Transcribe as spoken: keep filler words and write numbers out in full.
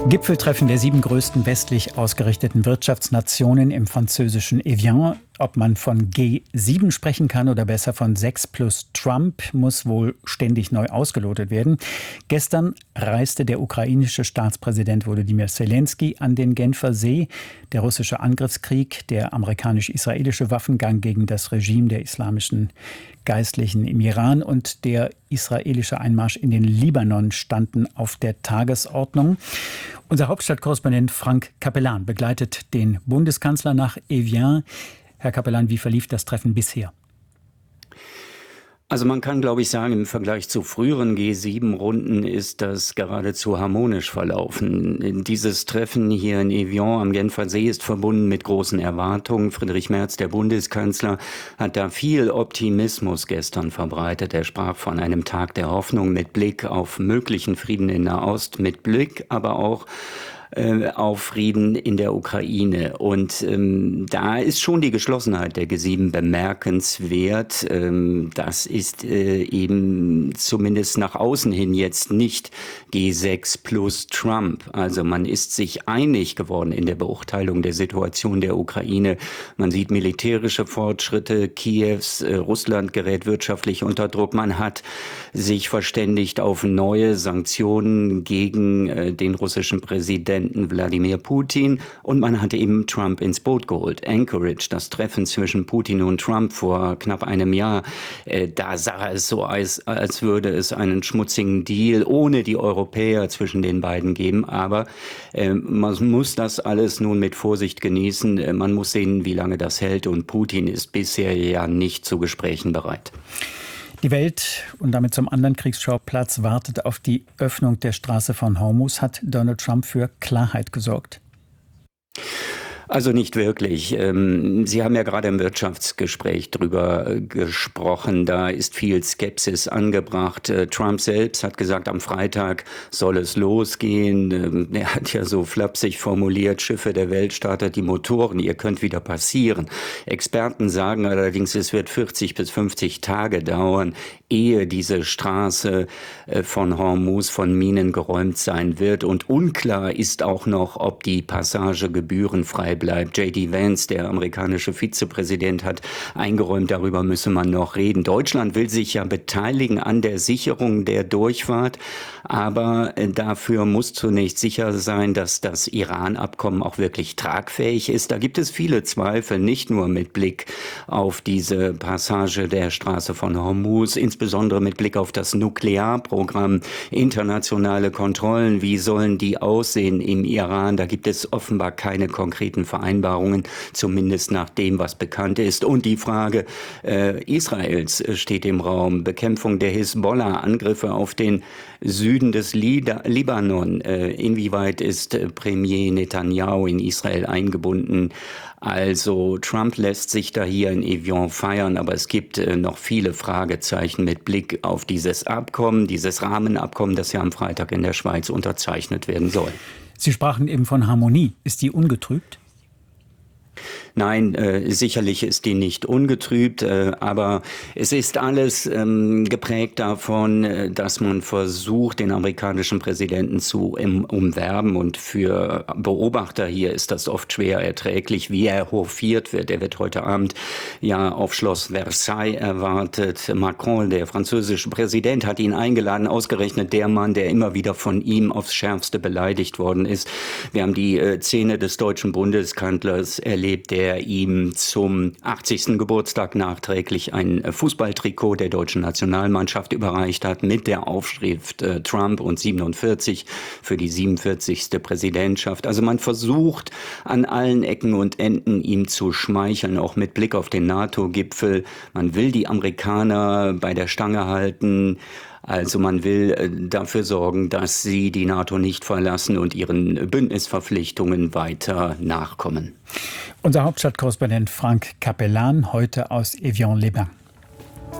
Gipfeltreffen der sieben größten westlich ausgerichteten Wirtschaftsnationen im französischen Evian. Ob man von G sieben sprechen kann oder besser von sechs plus Trump, muss wohl ständig neu ausgelotet werden. Gestern reiste der ukrainische Staatspräsident Volodymyr Zelensky an den Genfer See. Der russische Angriffskrieg, der amerikanisch-israelische Waffengang gegen das Regime der islamischen Geistlichen im Iran und der israelische Einmarsch in den Libanon standen auf der Tagesordnung. Unser Hauptstadtkorrespondent Frank Capellan begleitet den Bundeskanzler nach Evian. Herr Capellan, wie verlief das Treffen bisher? Also man kann, glaube ich, sagen, im Vergleich zu früheren G sieben Runden ist das geradezu harmonisch verlaufen. Dieses Treffen hier in Evian am Genfer See ist verbunden mit großen Erwartungen. Friedrich Merz, der Bundeskanzler, hat da viel Optimismus gestern verbreitet. Er sprach von einem Tag der Hoffnung mit Blick auf möglichen Frieden in Nahost, mit Blick aber auch auf Frieden in der Ukraine. Und ähm, da ist schon die Geschlossenheit der G sieben bemerkenswert. Ähm, das ist äh, eben zumindest nach außen hin jetzt nicht G sechs plus Trump. Also man ist sich einig geworden in der Beurteilung der Situation der Ukraine. Man sieht militärische Fortschritte Kiews, äh, Russland gerät wirtschaftlich unter Druck. Man hat sich verständigt auf neue Sanktionen gegen äh, den russischen Präsidenten Wladimir Putin, und man hat eben Trump ins Boot geholt. Anchorage, das Treffen zwischen Putin und Trump vor knapp einem Jahr, äh, da sah es so aus, als würde es einen schmutzigen Deal ohne die Europäer zwischen den beiden geben. Aber äh, man muss das alles nun mit Vorsicht genießen. Äh, man muss sehen, wie lange das hält, und Putin ist bisher ja nicht zu Gesprächen bereit. Die Welt und damit zum anderen Kriegsschauplatz wartet auf die Öffnung der Straße von Hormuz. Hat Donald Trump für Klarheit gesorgt? Also nicht wirklich. Sie haben ja gerade im Wirtschaftsgespräch drüber gesprochen. Da ist viel Skepsis angebracht. Trump selbst hat gesagt, am Freitag soll es losgehen. Er hat ja so flapsig formuliert, Schiffe der Welt startet die Motoren, ihr könnt wieder passieren. Experten sagen allerdings, es wird vierzig bis fünfzig Tage dauern, ehe diese Straße von Hormuz von Minen geräumt sein wird. Und unklar ist auch noch, ob die Passage gebührenfrei bleibt. J D Vance, der amerikanische Vizepräsident, hat eingeräumt, darüber müsse man noch reden. Deutschland will sich ja beteiligen an der Sicherung der Durchfahrt, aber dafür muss zunächst sicher sein, dass das Iran-Abkommen auch wirklich tragfähig ist. Da gibt es viele Zweifel, nicht nur mit Blick auf diese Passage der Straße von Hormuz, insbesondere mit Blick auf das Nuklearprogramm, internationale Kontrollen, wie sollen die aussehen im Iran? Da gibt es offenbar keine konkreten Vereinbarungen, zumindest nach dem, was bekannt ist. Und die Frage äh, Israels steht im Raum. Bekämpfung der Hisbollah, Angriffe auf den Süden des Lida- Libanon. Äh, inwieweit ist äh, Premier Netanyahu in Israel eingebunden? Also Trump lässt sich da hier in Evian feiern, aber es gibt äh, noch viele Fragezeichen mit Blick auf dieses Abkommen, dieses Rahmenabkommen, das ja am Freitag in der Schweiz unterzeichnet werden soll. Sie sprachen eben von Harmonie. Ist die ungetrübt? Nein, äh, sicherlich ist die nicht ungetrübt, äh, aber es ist alles ähm, geprägt davon, äh, dass man versucht, den amerikanischen Präsidenten zu um, umwerben, und für Beobachter hier ist das oft schwer erträglich, wie er hofiert wird. Er wird heute Abend ja auf Schloss Versailles erwartet. Macron, der französische Präsident, hat ihn eingeladen, ausgerechnet der Mann, der immer wieder von ihm aufs Schärfste beleidigt worden ist. Wir haben die äh, Szene des deutschen Bundeskanzlers erlebt, der ihm zum achtzigsten Geburtstag nachträglich ein Fußballtrikot der deutschen Nationalmannschaft überreicht hat mit der Aufschrift äh, Trump und siebenundvierzig für die siebenundvierzigste Präsidentschaft. Also man versucht an allen Ecken und Enden ihm zu schmeicheln, auch mit Blick auf den NATO-Gipfel. Man will die Amerikaner bei der Stange halten. Also man will äh, dafür sorgen, dass sie die NATO nicht verlassen und ihren Bündnisverpflichtungen weiter nachkommen. Unser Hauptstadtkorrespondent Frank Capellan heute aus Evian-les-Bains.